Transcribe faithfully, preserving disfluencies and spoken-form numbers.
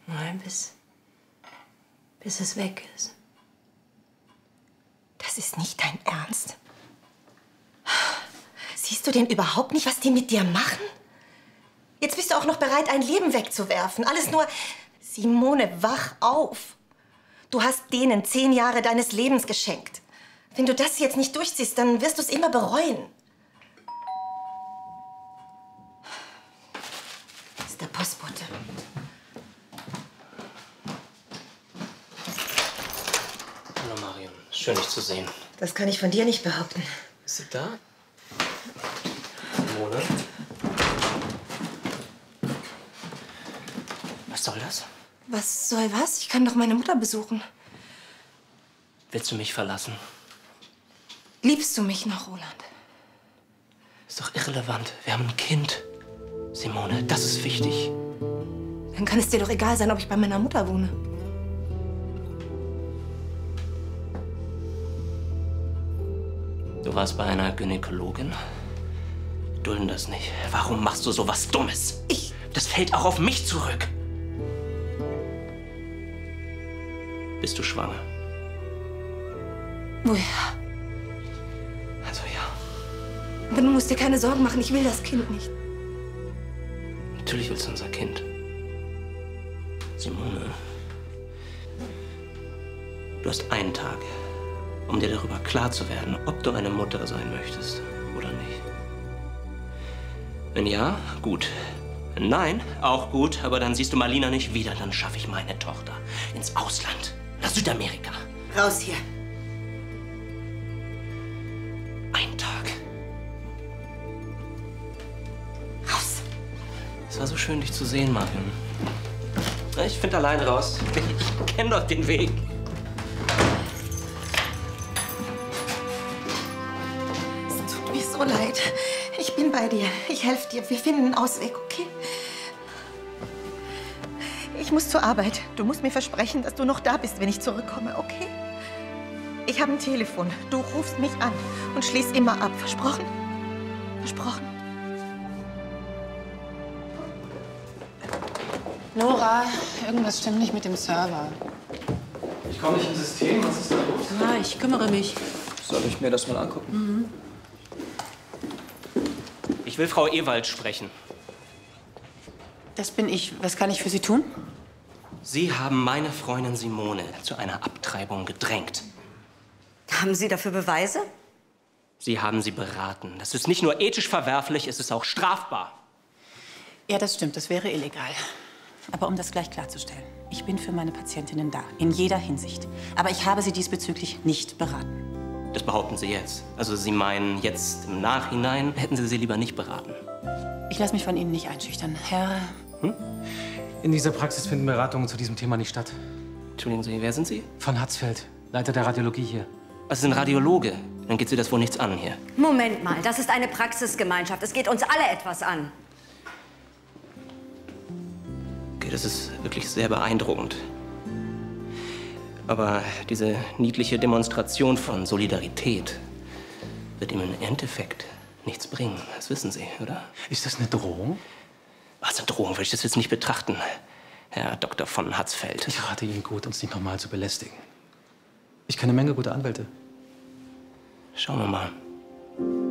Nein, bis... bis es weg ist. Das ist nicht dein Ernst. Siehst du denn überhaupt nicht, was die mit dir machen? Jetzt bist du auch noch bereit, ein Leben wegzuwerfen. Alles nur... Simone, wach auf. Du hast denen zehn Jahre deines Lebens geschenkt. Wenn du das jetzt nicht durchziehst, dann wirst du es immer bereuen. Das ist der Postbote. Hallo Marion, schön dich zu sehen. Das kann ich von dir nicht behaupten. Ist sie da? Simone? Was soll das? Was soll was? Ich kann doch meine Mutter besuchen. Willst du mich verlassen? Liebst du mich noch, Roland? Ist doch irrelevant. Wir haben ein Kind. Simone, das ist wichtig. Dann kann es dir doch egal sein, ob ich bei meiner Mutter wohne. Du warst bei einer Gynäkologin? Wir dulden das nicht. Warum machst du so was Dummes? Ich... Das fällt auch auf mich zurück. Bist du schwanger? Woher? Also ja. Aber du musst dir keine Sorgen machen, ich will das Kind nicht. Natürlich willst du unser Kind. Simone, du hast einen Tag, um dir darüber klar zu werden, ob du eine Mutter sein möchtest oder nicht. Wenn ja, gut. Wenn nein, auch gut, aber dann siehst du Marlina nicht wieder. Dann schaffe ich meine Tochter ins Ausland, nach Südamerika. Raus hier. Ein Tag. Raus. Es war so schön, dich zu sehen, Marion. Ich finde allein raus. Ich kenne doch den Weg. Es tut mir so leid. Ich bin bei dir. Ich helfe dir. Wir finden einen Ausweg, okay? Ich muss zur Arbeit. Du musst mir versprechen, dass du noch da bist, wenn ich zurückkomme, okay? Ich habe ein Telefon. Du rufst mich an und schließ immer ab. Versprochen? Versprochen. Nora, irgendwas stimmt nicht mit dem Server. Ich komme nicht ins System. Was ist da los? Na, ich kümmere mich. Soll ich mir das mal angucken? Mhm. Ich will Frau Ewald sprechen. Das bin ich. Was kann ich für Sie tun? Sie haben meine Freundin Simone zu einer Abtreibung gedrängt. Haben Sie dafür Beweise? Sie haben sie beraten. Das ist nicht nur ethisch verwerflich, es ist auch strafbar. Ja, das stimmt. Das wäre illegal. Aber um das gleich klarzustellen, ich bin für meine Patientinnen da, in jeder Hinsicht. Aber ich habe sie diesbezüglich nicht beraten. Das behaupten Sie jetzt. Also Sie meinen, jetzt im Nachhinein hätten Sie sie lieber nicht beraten. Ich lasse mich von Ihnen nicht einschüchtern. Herr... Hm? In dieser Praxis finden Beratungen zu diesem Thema nicht statt. Entschuldigen Sie, wer sind Sie? Von Hatzfeld, Leiter der Radiologie hier. Was ist ein Radiologe? Dann geht Sie das wohl nichts an hier. Moment mal, das ist eine Praxisgemeinschaft. Es geht uns alle etwas an. Okay, das ist wirklich sehr beeindruckend. Aber diese niedliche Demonstration von Solidarität wird ihm im Endeffekt nichts bringen. Das wissen Sie, oder? Ist das eine Drohung? Was eine Drohung will ich das jetzt nicht betrachten, Herr Doktor von Hatzfeld. Ich rate Ihnen gut, uns nicht nochmal zu belästigen. Ich kenne eine Menge gute Anwälte. Schauen wir mal.